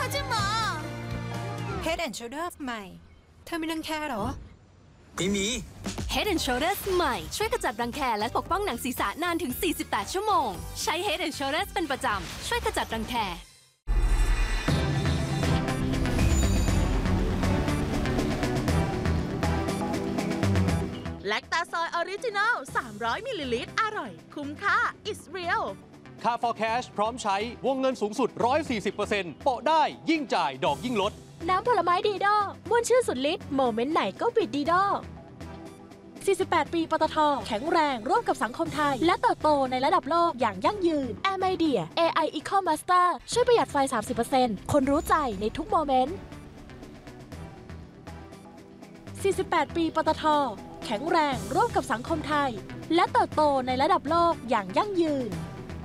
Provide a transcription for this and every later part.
Head and Shoulders ใหม่เธอไม่รังแคหรอไม่มี Head and Shoulders ใหม่ช่วยกระจัดรังแคและปกป้องหนังศีรษะนานถึง48ชั่วโมงใช้ Head and Shoulders เป็นประจำช่วยกระจัดรังแคแลคตาซอยออริจินัล300มิลลิลิตรอร่อยคุ้มค่า It's real ค่า for cash พร้อมใช้วงเงินสูงสุด 140% โปะได้ยิ่งจ่ายดอกยิ่งลดน้ำผลไม้ดีดอม่วนชื่นสุดฤทธิ์โมเมนต์ไหนก็บิดดีดอ48 ปีปตท.แข็งแรงร่วมกับสังคมไทยและเติบโตในระดับโลกอย่างยั่งยืน AirMedia AI Eco Master ช่วยประหยัดไฟ 30% คนรู้ใจในทุกโมเมนต์48 ปีปตท.แข็งแรงร่วมกับสังคมไทยและเติบโตในระดับโลกอย่างยั่งยืน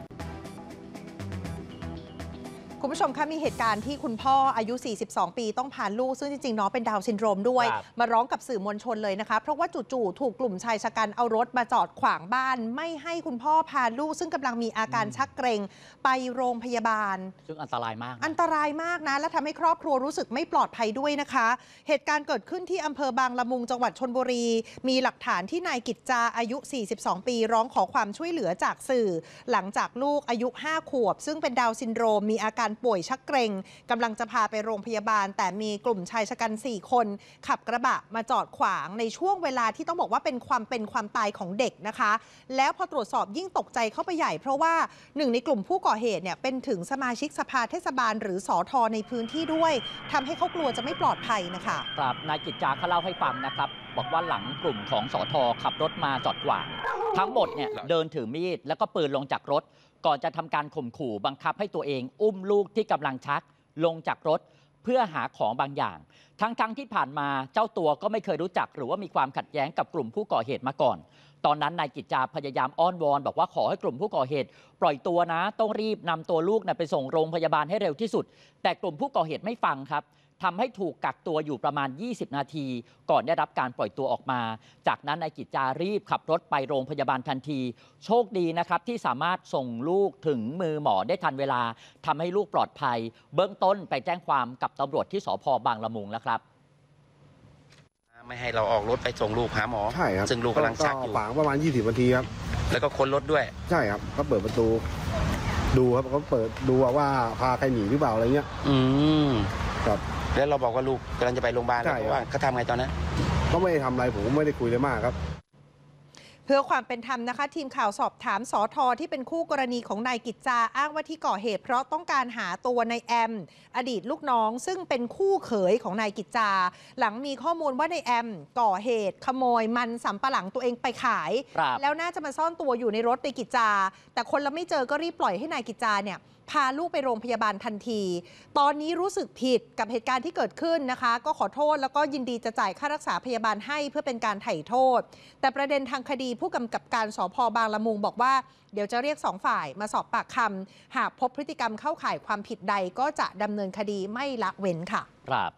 คุณผู้ชมคะมีเหตุการณ์ที่คุณพ่ออายุ42ปีต้องพาลูกซึ่งจริงๆน้องเป็นดาวน์ซินโดรมด้วยมาร้องกับสื่อมวลชนเลยนะคะเพราะว่าจู่ๆถูกกลุ่มชายชะกันเอารถมาจอดขวางบ้านไม่ให้คุณพ่อพาลูกซึ่งกำลังมีอาการชักเกร็งไปโรงพยาบาลซึ่งอันตรายมากนะและทำให้ครอบครัวรู้สึกไม่ปลอดภัยด้วยนะคะเหตุการณ์เกิดขึ้นที่อำเภอบางละมุงจังหวัดชลบุรีมีหลักฐานที่นายกิจจาอายุ42ปีร้องขอความช่วยเหลือจากสื่อหลังจากลูกอายุ5ขวบซึ่งเป็นดาวน์ซินโดรมมีอาการป่วยชักเกร็งกำลังจะพาไปโรงพยาบาลแต่มีกลุ่มชายชะกัน4คนขับกระบะมาจอดขวางในช่วงเวลาที่ต้องบอกว่าเป็นความตายของเด็กนะคะแล้วพอตรวจสอบยิ่งตกใจเข้าไปใหญ่เพราะว่าหนึ่งในกลุ่มผู้ก่อเหตุเนี่ยเป็นถึงสมาชิกสภาเทศบาลหรือสท.ในพื้นที่ด้วยทำให้เขากลัวจะไม่ปลอดภัยนะคะครับนายกิจจาเขาเล่าให้ฟังนะครับบอกว่าหลังกลุ่มของสท.ขับรถมาจอดขวางทั้งหมดเนี่ยเดินถือมีดแล้วก็ปืนลงจากรถก่อนจะทำการข่มขู่บังคับให้ตัวเองอุ้มลูกที่กำลังชักลงจากรถเพื่อหาของบางอย่างทั้งที่ผ่านมาเจ้าตัวก็ไม่เคยรู้จักหรือว่ามีความขัดแย้งกับกลุ่มผู้ก่อเหตุมาก่อนตอนนั้นนายกิจจาพยายามอ้อนวอนบอกว่าขอให้กลุ่มผู้ก่อเหตุปล่อยตัวนะต้องรีบนำตัวลูกไปส่งโรงพยาบาลให้เร็วที่สุดแต่กลุ่มผู้ก่อเหตุไม่ฟังครับทำให้ถูกกักตัวอยู่ประมาณ20นาทีก่อนได้รับการปล่อยตัวออกมาจากนั้นนายกิจจารีบขับรถไปโรงพยาบาลทันทีโชคดีนะครับที่สามารถส่งลูกถึงมือหมอได้ทันเวลาทำให้ลูกปลอดภัยเบื้องต้นไปแจ้งความกับตำรวจที่สภ.บางละมุงแล้วครับไม่ให้เราออกรถไปส่งลูกหาหมอใช่ครับซึ่งลูกกำลังชักอยู่ฝังประมาณ20นาทีครับแล้วก็ค้นรถด้วยใช่ครับก็เปิดประตูดูครับเขาเปิดดูว่าพาใครหนีหรือเปล่าอะไรเงี้ยครับแล้วเราบอกว่าลูกกำลังจะไปโรงพยาบาลแล้วว่าเขาทำไงตอนนั้นก็ไม่ได้ทำอะไรผมไม่ได้คุยเลยมากครับเพื่อความเป็นธรรมนะคะทีมข่าวสอบถามสท.ที่เป็นคู่กรณีของนายกิจจาอ้างว่าที่ก่อเหตุเพราะต้องการหาตัวนายแอมอดีตลูกน้องซึ่งเป็นคู่เขยของนายกิจจาหลังมีข้อมูลว่านายแอมก่อเหตุขโมยมันสำปะหลังตัวเองไปขายแล้วน่าจะมาซ่อนตัวอยู่ในรถนายกิจจาแต่คนเราไม่เจอก็รีบปล่อยให้นายกิจจาเนี่ยพาลูกไปโรงพยาบาลทันทีตอนนี้รู้สึกผิดกับเหตุการณ์ที่เกิดขึ้นนะคะก็ขอโทษแล้วก็ยินดีจะจ่ายค่ารักษาพยาบาลให้เพื่อเป็นการไถ่โทษแต่ประเด็นทางคดีผู้กำกับการสภ.บางละมุงบอกว่าเดี๋ยวจะเรียก2ฝ่ายมาสอบปากคำหากพบพฤติกรรมเข้าข่ายความผิดใดก็จะดำเนินคดีไม่ละเว้นค่ะครับ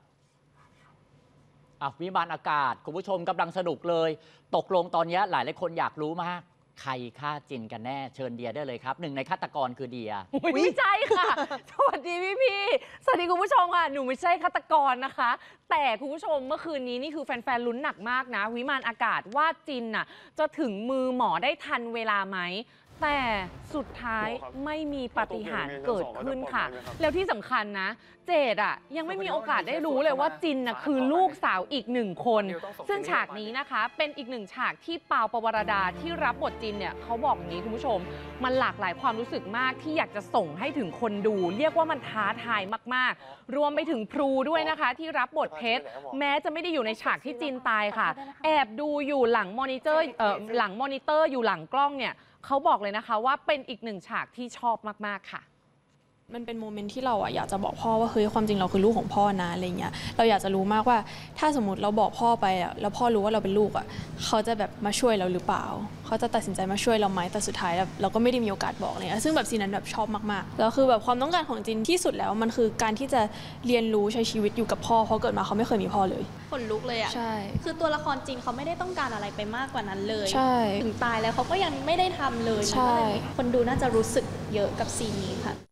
วิมานอากาศคุณผู้ชมกำลังสนุกเลยตกลงตอนนี้หลายคนอยากรู้มากใครฆ่าจินกันแน่เชิญเดียได้เลยครับหนึ่งในฆาตกรคือเดียไม่ใช่ค่ะสวัสดีพี่สวัสดีคุณผู้ชมค่ะหนูไม่ใช่ฆาตกรนะคะแต่คุณผู้ชมเมื่อคืนนี้นี่คือแฟนๆลุ้นหนักมากนะวิมานอากาศว่าจินน่ะจะถึงมือหมอได้ทันเวลาไหมแต่สุดท้ายไม่มีปาฏิหาริย์เกิดขึ้นค่ะแล้วที่สำคัญนะเจดยังไม่มีโอกาสได้รู้เลยว่าจินคือลูกสาวอีก1คนซึ่งฉากนี้นะคะเป็นอีก1ฉากที่ปาวปวรดาที่รับบทจินเนี่ยเขาบอกอย่างนี้คุณผู้ชมมันหลากหลายความรู้สึกมากที่อยากจะส่งให้ถึงคนดูเรียกว่ามันท้าทายมากๆรวมไปถึงพลูด้วยนะคะที่รับบทเพชรแม้จะไม่ได้อยู่ในฉากที่จินตายค่ะแอบดูอยู่หลังมอนิเตอร์อยู่หลังกล้องเนี่ยเขาบอกเลยนะคะว่าเป็นอีก1ฉากที่ชอบมากๆค่ะมันเป็นโมเมนต์ที่เราอยากจะบอกพ่อว่าเฮ้ยความจริงเราคือลูกของพ่อนะอะไรเงี้ยเราอยากจะรู้มากว่าถ้าสมมติเราบอกพ่อไปแล้วพ่อรู้ว่าเราเป็นลูกเขาจะแบบมาช่วยเราหรือเปล่าเขาจะตัดสินใจมาช่วยเราไหมแต่สุดท้ายเราก็ไม่ได้มีโอกาสบอกเลยซึ่งแบบซีนนั้นแบบชอบมากๆแล้วคือแบบความต้องการของจินที่สุดแล้วมันคือการที่จะเรียนรู้ใช้ชีวิตอยู่กับพ่อเพราะเกิดมาเขาไม่เคยมีพ่อเลยขนลุกเลยใช่คือตัวละครจินเขาไม่ได้ต้องการอะไรไปมากกว่านั้นเลยใช่ถึงตายแล้วเขาก็ยังไม่ได้ทำเลยใช่คนดูน่าจะรู้สึกเยอะกับซีนนี้ค่ะ